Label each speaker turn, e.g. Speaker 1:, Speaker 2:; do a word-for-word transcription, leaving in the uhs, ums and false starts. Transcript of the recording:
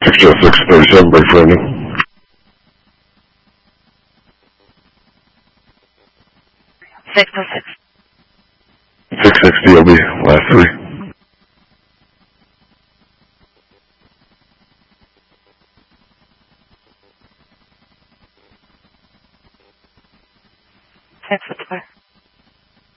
Speaker 1: six oh six thirty-seven, break for ending.
Speaker 2: six oh six.
Speaker 1: six six D O B, last three.
Speaker 2: six oh six.